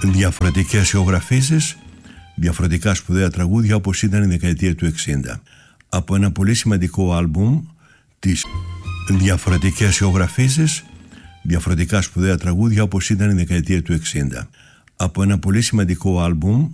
διαφορετικές ηχογραφήσεις, διαφορετικά σπουδαία τραγούδια όπως ήταν η δεκαετία του 60. Από ένα πολύ σημαντικό άλμπουμ της διαφορετικές ηχογραφήσεις, διαφορετικά σπουδαία τραγούδια όπως ήταν η δεκαετία του 60. Από ένα πολύ σημαντικό άλμπουμ